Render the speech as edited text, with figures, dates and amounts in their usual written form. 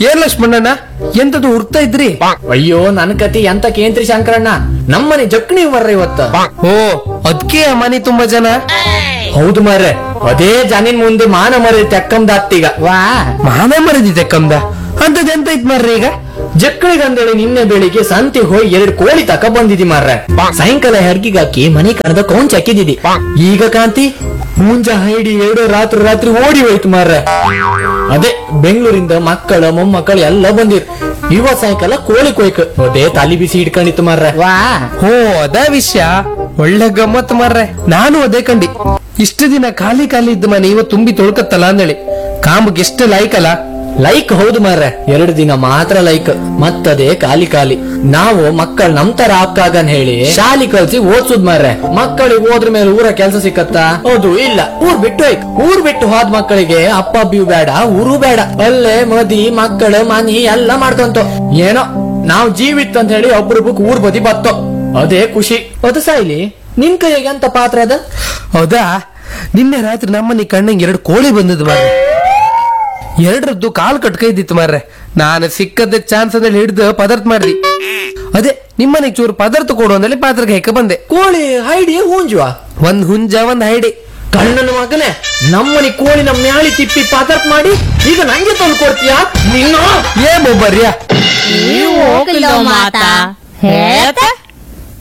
ಏನ್ ಲಕ್ಷ್ಮಣ್ಣಣ್ಣ ಎಂತದು ಹುಡ್ತಾ ಇದ್ರಿ? ಅಯ್ಯೋ ನನ್ ಕತಿ ಎಂತ ಕೇಂದ್ರಿ ಶಂಕರಣ್ಣ, ನಮ್ಮನೆ ಜಕ್ಣಿ ಬರ್ರ ಇವತ್ತ. ಓ ಅದ್ಕೆ ಆ ಮನೆ ತುಂಬಾ ಜನ. ಹೌದು ಮಾರ್ರೆ, ಅದೇ ಜನಿನ್ ಮುಂದೆ ಮಾನ ಮರಿ ತೆಕ್ಕಂದ ಅತ್ತೀಗ. ವಾ ಮಾನ ಮರದಿದೆ ಕಮ್ದ ಅಂತದ್ ಎಂತ ಇತ್ ಮಾರ್ರಿ ಈಗ? ಜಕ್ಕಳಿಗಂದೇಳಿ ನಿನ್ನೆ ಬೆಳಿಗ್ಗೆ ಸಂತೆ ಹೋಗಿ 2 ಕೋಳಿ ತಕ ಬಂದಿದಿ ಮಾರ್ರೆ. ಸಾಯಂಕಾಲ ಹೆರ್ಗಿಗಾಕಿ ಮನೆ ಕಣದ ಕೌಂಚ್ ಹಾಕಿದಿದಿ. ಈಗ ಕಾಂತಿ ಮುಂಜ ಹೈಡಿ 2 ರಾತ್ರಿ ಓಡಿ ಹೋಯ್ತು ಮಾರ್ರೆ. ಅದೇ ಬೆಂಗಳೂರಿಂದ ಮಕ್ಕಳ ಮೊಮ್ಮಕ್ಕಳು ಎಲ್ಲ ಬಂದಿರ್. ಇವತ್ ಸಾಯಂಕಾಲ ಕೋಳಿ ಕೊಯ್ಕ ಅದೇ ತಲಿ ಬಿಸಿ ಹಿಡ್ಕೊಂಡಿತ್ತು ಮಾರ್ರೆ. ವಾ ಓ ಅದ ವಿಷಯ, ಒಳ್ಳೆ ಗಮ್ಮತ್ ಮಾರ್ರೆ. ನಾನು ಅದೇ ಕಂಡಿ. ಇಷ್ಟು ದಿನ ಖಾಲಿ ಇದ್ದ ಮನೆ ಇವತ್ತು ತುಂಬಿ ತೊಳ್ಕತ್ತಲ್ಲ ಅಂದೇಳಿ ಕಾಂಬಗ್ ಎಷ್ಟು ಲೈಕಲ್ಲ. ಲೈಕ್ ಹೌದು ಮಾರ್ರೆ, 2 ದಿನ ಮಾತ್ರ ಲೈಕ್, ಮತ್ತದೇ ಖಾಲಿ. ನಾವು ಮಕ್ಕಳು ನಮ್ ತರ ಆಗ್ತಾಗನ್ ಹೇಳಿ ಶಾಲಿ ಕಲ್ಸಿ ಓದ್ಸುದ್ ಮಾರ್ರೆ. ಮಕ್ಕಳಿಗೆ ಹೋದ್ರ ಮೇಲೆ ಊರ ಕೆಲ್ಸ ಸಿಕ್ಕತ್ತಾ? ಹೌದು ಇಲ್ಲ. ಊರ್ ಬಿಟ್ಟು ಹೋದ್ ಮಕ್ಕಳಿಗೆ ಅಪ್ಪ ಅಬ್ಬಿಯೂ ಬೇಡ, ಊರು ಬೇಡ, ಅಲ್ಲೇ ಮದಿ ಮಕ್ಕಳು ಮನಿ ಎಲ್ಲ ಮಾಡ್ಕೊಂತ ಏನೋ ನಾವ್ ಜೀವಿತ್ ಅಂತ ಹೇಳಿ ಒಬ್ರೊಬ್ಬಕ್ ಊರ್ ಬದಿ ಬತ್ತೋ, ಅದೇ ಖುಷಿ. ಅದು ಸಾಯ್ಲಿ, ನಿನ್ ಕೈಗೆ ಅಂತ ಪಾತ್ರ ಅದ? ಹೌದಾ, ನಿನ್ನೆ ರಾತ್ರಿ ನಮ್ಮನೆ ಕಣ್ಣಂಗೆ 2 ಕೋಳಿ ಬಂದದ್ದು ಮಾರ್ರೆ. 2ರದ್ದು ಕಾಲ್ ಕಟ್ಕೈದಿತ್ತು ಮಾರ್ರೆ. ನಾನು ಸಿಕ್ಕದ ಚಾನ್ಸ್ ಅದಲ್ಲಿ ಹಿಡಿದು ಪದಾರ್ಥ ಮಾಡ್ದಿ. ಅದೇ ನಿಮ್ಮನೆಗೆ ಚೂರು ಪದಾರ್ಥ ಕೊಡು ಅಂದಲ್ಲಿ ಪಾತ್ರಕ್ಕೆ ಹೆಕ್ಕ ಬಂದೆ. ಕೋಳಿ ಹೈಡಿ ಹುಂಜುವ? ಒಂದ್ ಹುಂಜ ಒಂದ್ ಹೈಡಿ. ಕಣ್ಣನ ಮಗನೇ, ನಮ್ಮನಿ ಕೋಳಿನ ಮ್ಯಾಳಿ ತಿಪ್ಪಿ ಪಾತರ್ಪ್ ಮಾಡಿ ಈಗ ನಂಗೆ ತಂದು ಕೊಡ್ತೀಯಾ? ನಿನ್ನ ಏ ಮೊಬ್ಬರ್ಯಾ ನೀವು ಹೋಗಿಲ್ಲ ಮಾತಾ ಹೇಳ್ತಾ